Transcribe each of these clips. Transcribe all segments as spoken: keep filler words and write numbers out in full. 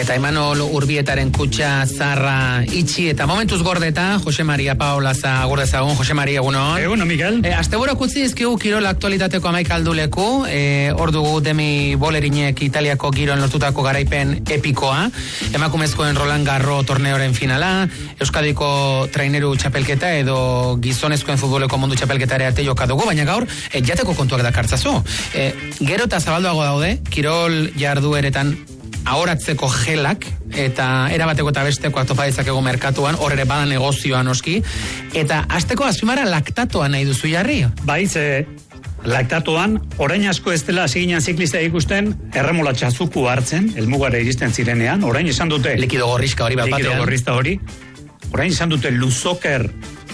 Eta Imanol Urbietaren kutxa zarra itxi eta momentuz gordeta, Jose Maria Paola za gordezagun, Jose Maria egunon. Egunon, Miguel. E, Asteburu kutzi dizkigu kirol aktualitateko amaika alduleku, e, hor dugu Demi Bolerinek Italiako giroen lortutako garaipen epikoa, emakumezkoen Roland Garros torneoren finala, Euskadiko traineru txapelketa edo gizonezkoen futboleko mundu txapelketa ere arte joka dugu, baina gaur e, jateko kontuak dakartzazu. E, gero eta zabalduago daude, kirol jardueretan ahoratzeko gelak, eta erabateko eta bestekoak topa dezakegu merkatuan, hor ere bada negozioan oski, eta hasteko azpimara laktatoa nahi duzu jarri? Bai, ze laktatoan, orain asko ez dela ziginan ziklista ikusten, erremola txazuku hartzen, elmugara iristen zirenean, orain esan dute... Likido gorrizka hori bat batean. Likido gorrizka hori. Orain esan dute luzoker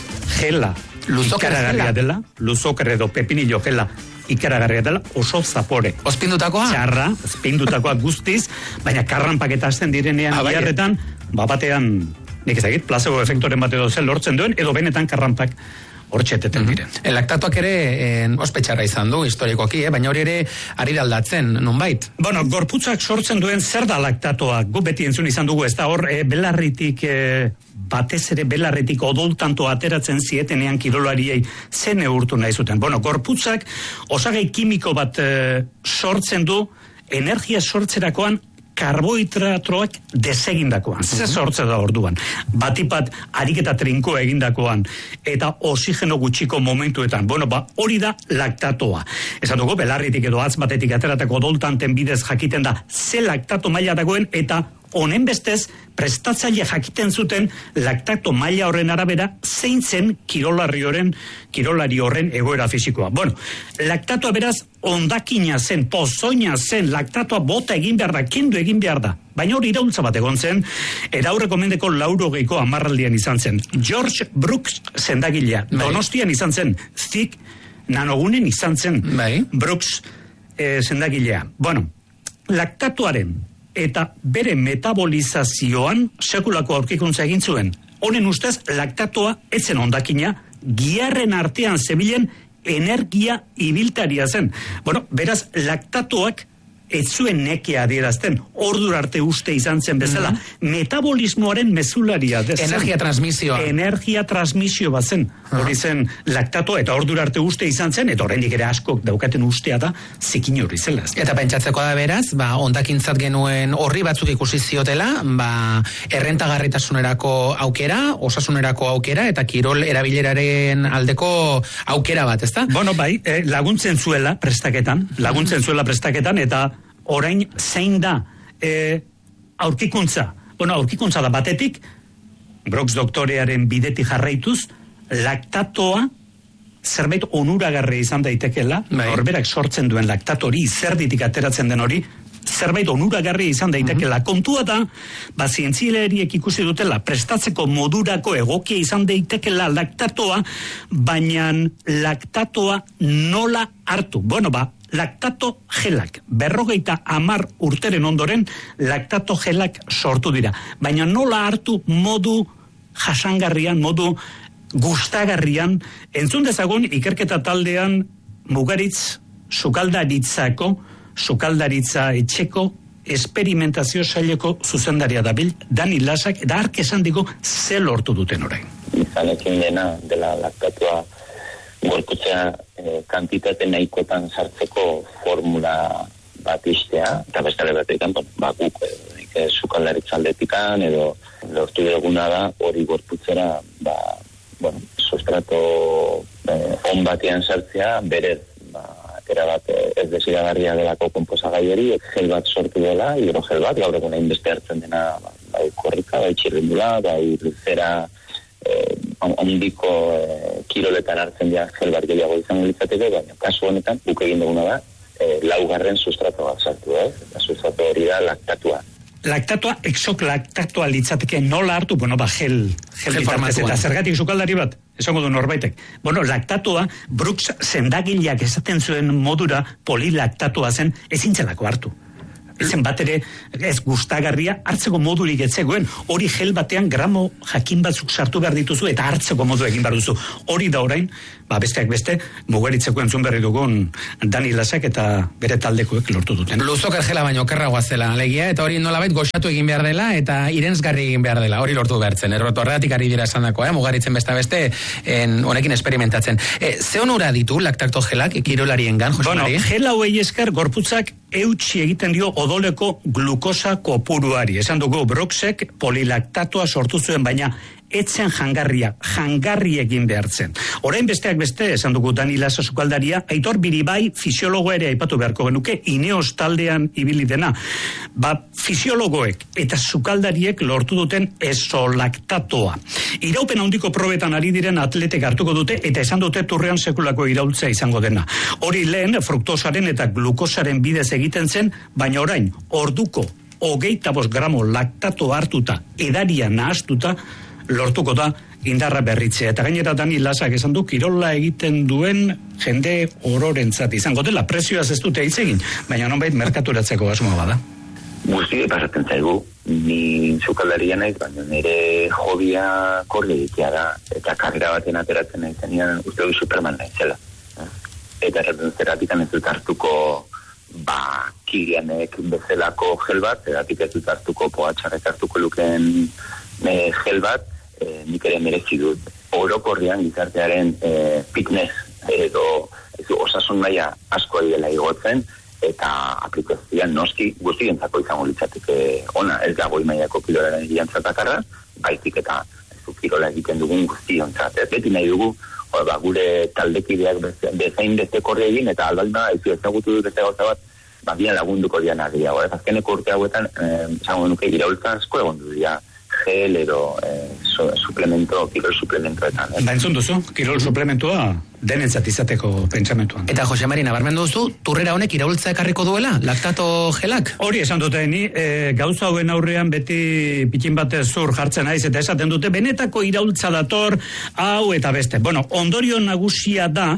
gela, ikaragarria dela, luzoker edo pepinillo gela, ikaragarria dela, oso zapore. Ospindutakoa? Txarra, ospindutakoa guztiz, baina karranpak eta azten direnean ah, biharretan, ba batean, nik ezagit, placebo efektoren bat edo zen lortzen duen, edo benetan karranpak hortxeteten mm-hmm. diren. El laktatuak ere en, ospetxarra izan du, historikoki, eh? Baina hori ere ari aldatzen, nonbait? Bueno, gorputzak sortzen duen zer da laktatoa, gu beti entzun izan dugu, ez da hor, e, belarritik... E, batez ere belarretik odoltanto ateratzen zietenean kirolariei zen eurtu nahi zuten. Bueno, gorputzak osagai kimiko bat e, sortzen du energia sortzerakoan karbohidratoak desegindakoan. Mm-hmm. Ze sortze da orduan. Batipat ariketa trinkoa egindakoan eta oxigeno gutxiko momentuetan. Bueno, ba, hori da laktatoa. Esan dugu, belarritik edo atz batetik ateratako odoltanten bidez jakiten da ze laktato maila dagoen eta honen bestez, prestatzaile jakiten zuten laktato maila horren arabera zein zen kirolari horren, kirolari horren egoera fisikoa. Bueno, laktatoa beraz ondakina zen, pozoina zen, laktatoa bota egin behar da, kendu egin behar da. Baina hori iraultza bat egon zen, eraurreko mendeko laurogeiko amarraldian izan zen. George Brooks zendagilea, Donostian izan zen, Zik nanogunen izan zen, bai. Brooks eh, zendagilea. Bueno, laktatoaren eta bere metabolizazioan sekulako aurkikuntza egin zuen. Honen ustez, laktatoa etzen ondakina, giarren artean zebilen energia ibiltaria zen. Bueno, beraz, laktatoak ez zuen nekea adierazten, ordur arte uste izan zen bezala, mm-hmm. metabolismoaren mezularia dezen. Energia transmisioa. Energia transmisio bat zen. Uh-huh. Hori zen laktatoa eta ordur arte uste izan zen, eta oraindik ere askok daukaten ustea da, zikin hori zela. Eta pentsatzeko da beraz, ba, ondakintzat genuen horri batzuk ikusi ziotela, ba, errentagarritasunerako aukera, osasunerako aukera, eta kirol erabileraren aldeko aukera bat, ezta? Bueno, bai, eh, laguntzen zuela prestaketan, laguntzen zuela prestaketan, eta orain zein da e, aurkikuntza. Bueno, aurkikuntza da batetik, Brooks doktorearen bidetik jarraituz, laktatoa zerbait onuragarria izan daitekela, horberak sortzen duen laktatori, zerditik ateratzen den hori, zerbait onuragarria izan daitekela. Mm-hmm. Kontua da, ba, zientzialariek ikusi dutela, prestatzeko modurako egokia izan daitekela laktatoa, baina laktatoa nola hartu. Bueno, ba, laktato gelak, berrogeita amar urteren ondoren laktato gelak sortu dira. Baina nola hartu modu jasangarrian, modu gustagarrian, entzun dezagun ikerketa taldean Mugaritz sukaldaritzako, sukaldaritza etxeko esperimentazio saileko zuzendaria dabil, Dani Lasak, eta ark esan digo ze lortu duten orain. Izanekin dena dela laktatua gorputzea eh, kantitate nahikotan sartzeko formula bat istea, eta bestale batekan, ba, guk eh, sukaldaritza aldetikan, edo lortu duguna da, hori gorputzera, ba, bueno, sustrato eh, on batean sartzea, berez, ba, erabat eh, ez desiragarria delako konposagai hori, gel bat sortu dela, hidrogel bat, gaur egun hainbeste hartzen dena, ba, bai korrika, bai txirrindula, bai luzera, eh, ondiko eh, kiroletan hartzen ja gel bat gehiago izango litzateke, baina kasu honetan guk egin duguna da eh, laugarren sustrato bat sartu, eh? Eta sustrato hori da laktatua. Laktatua, exok laktatua litzateke nola hartu, bueno, ba, gel, gel bitartez, eta zergatik sukaldari bat, esango du norbaitek. Bueno, laktatua, Brooks sendagileak esaten zuen modura polilaktatua zen, ezintzelako hartu. Ezen bat ere, ez gustagarria, hartzeko modurik etzegoen, hori gel batean gramo jakin batzuk sartu behar dituzu, eta hartzeko modu egin behar duzu. Hori da orain, ba besteak beste, Mugeritzeko entzun berri dugun Dani Lasak eta bere taldekoek lortu duten. Luzok ergela baino okerragoa zela, alegia, eta hori nolabait goxatu egin behar dela, eta irenzgarri egin behar dela, hori lortu behartzen, errotu horregatik ari dira esan dako, eh? Mugaritzen besta beste, en, honekin experimentatzen. E, ze onura ditu laktakto gelak, kirolarien gan, Jose Mari? Bueno, gel hauei esker gorputzak eutxi egiten dio odoleko glukosa kopuruari. Esan dugu, Broxek polilaktatoa sortu zuen, baina etzen jangarria, jangarri egin behartzen. Orain besteak beste, esan dugu Dani Lasa sukaldaria, Aitor Biribai fisiologo ere aipatu beharko genuke, Ineos taldean ibili dena. Ba, fisiologoek eta sukaldariek lortu duten esolaktatoa. Iraupen handiko probetan ari diren atletek hartuko dute eta esan dute turrean sekulako iraultza izango dena. Hori lehen fruktosaren eta glukosaren bidez egiten zen, baina orain orduko hogeita bost gramo laktato hartuta, edaria nahastuta, lortuko da indarra berritzea. Eta gainera Dani Lasak esan du, kirola egiten duen jende ororentzat izango dela. Prezioaz ez dute hitz egin, baina nonbait merkaturatzeko asmoa bada. Guzti pasatzen zaigu, ni sukaldaria naiz, baina nire hobia korri egitea da, eta karrera baten ateratzen nahi zenean uste du Superman naizela. Eta erraten zeratikan ez dut hartuko ba, Kilianek bezalako gel bat, zeratik ez dut hartuko Pogačarrek hartuko lukeen e, gel bat, e, nik ere merezi dut. Orokorrian gizartearen e, fitness edo ez, osasun maila asko dela igotzen, eta aplikazioan noski guztientzako izango litzateke ona, ez da goi mailako kilolaren egiantzatakarra, baizik eta ez du kirola egiten dugun guztiontzat. Ez beti nahi dugu, o, ba, gure taldekideak bezain beste korre egin, eta albalna ez du ezagutu dut beste gauza bat, ba, bian lagunduko dian agiago. Ez azkeneko urte hauetan, izango eh, nuke iraultza asko egon du dira, gel edo eh, su, suplemento, kirol suplementoetan. Eh? Ba, entzun duzu, kirol suplementoa denentzat izateko pentsamentuan. Eta Jose Mari, nabarmendu duzu, turrera honek iraultza ekarriko duela, laktato gelak? Hori esan dute, ni e, gauza hauen aurrean beti pikin batez zur jartzen naiz eta esaten dute, benetako iraultza dator, hau eta beste. Bueno, ondorio nagusia da,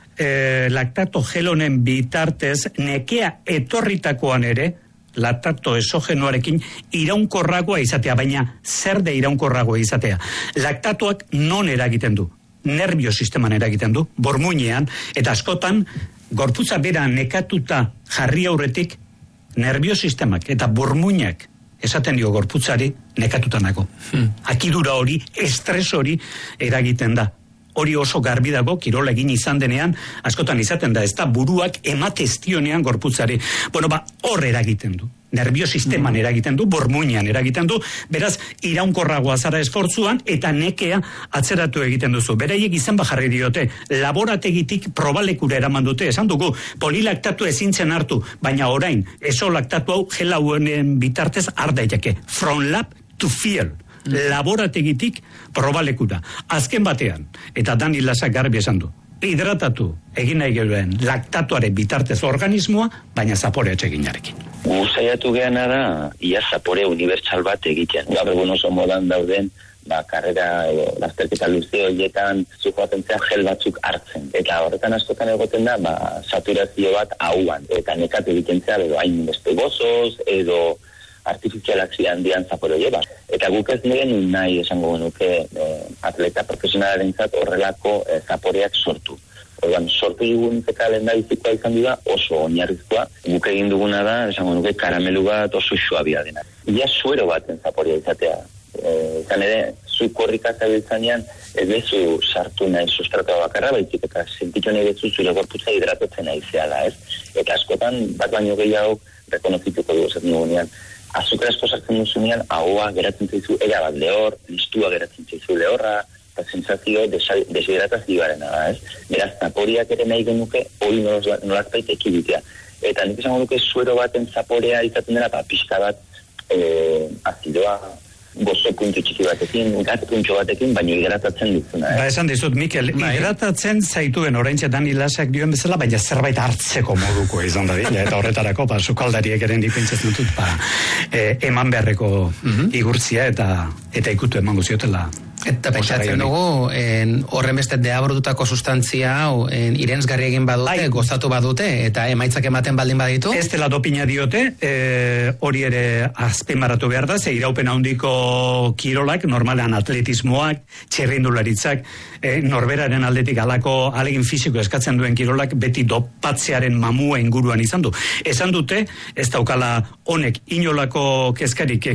e, laktato gel honen bitartez, nekea etorritakoan ere, laktato esogenoarekin iraunkorragoa izatea, baina zer de iraunkorragoa izatea. Laktatoak non eragiten du? Nervio sisteman eragiten du, bormuinean, eta askotan, gorputza bera nekatuta jarri aurretik, nervio sistemak eta bormuinak esaten dio gorputzari nekatuta nago. Hmm. Akidura hori, estres hori eragiten da. Hori oso garbi dago, kirola egin izan denean, askotan izaten da, ez da buruak emateztionean gorputzari. Bueno, ba, hor eragiten du. Nervio sisteman eragiten du, bormuinean eragiten du, beraz, iraunkorragoa zara esfortzuan, eta nekea atzeratu egiten duzu. Beraiek izan bajarri diote, laborategitik probalekura eraman dute, esan dugu, polilaktatu ezintzen hartu, baina orain, esolaktatu hau gel hauen bitartez ardaiteke. From lab to field. Laborategitik probalekura. Azken batean, eta Dani Lasak garbi esan du, hidratatu egin nahi geroen laktatuaren bitartez organismoa, baina zapore atseginarekin. Gu saiatu geana da, ia zapore unibertsal bat egiten. Gaur egun oso modan dauden, ba, karrera edo lasterketa luze horietan zujoaten zean gel batzuk hartzen. Eta horretan askotan egoten da, ba, saturazio bat hauan. Eta nekatu egiten zean, edo hain beste gozoz, edo artifizialak zian dian zapore hori, ba. Eta guk ez niren nahi esango genuke eh, atleta profesionalaren zat horrelako eh, zaporeak sortu. Orduan, sortu dugun eta lehen bizikoa izan dira oso oinarrizkoa. Guk egin duguna da, esango nuke karamelu bat oso suabia dena. Ia suero baten zaporea izatea. Eh, izan ere, zu korrika zabiltzanean ez bezu sartu nahi sustratua bakarra, baitik eta sentitu nahi bezu zure gorputza hidratatzen nahi zehala, ez? Eta askotan, bat baino gehiago rekonozituko dugu zer nugunean. Azukra asko sartzen duzunean, ahoa geratzen zaizu erabat lehor, listua geratzen zaizu lehorra, eta sensazio deshidratazioarena da, ez? Beraz, zaporiak ere nahi genuke, hori nolazpait ekiditea. Eta nik esango duke suero baten zaporea izaten dela, pa, pixka bat eh, azidoa, gozo puntu txiki batekin, gat puntxo batekin, baino hidratatzen duzuna. Eh? Ba, esan dizut, Mikel, hidratatzen zaituen oraintxe Dani Lasak dioen bezala, baina zerbait hartzeko moduko izan da dira, eta horretarako, ba, sukaldariek eren dipentsatzen dut, ba, e, eman beharreko mm-hmm. igurtzia eta eta ikutu emango ziotela Eta pentsatzen dugu, horren beste deaborututako sustantzia hau irensgarri egin badute, Ai. gozatu badute, eta emaitzak ematen baldin baditu? Ez dela dopina diote, e, hori ere azpimarratu behar da, ze iraupen handiko kirolak, normalean atletismoak, txirrindularitzak, e, norberaren aldetik alako alegin fisiko eskatzen duen kirolak, beti dopatzearen mamua inguruan izan du. Esan dute, ez daukala honek inolako kezkarik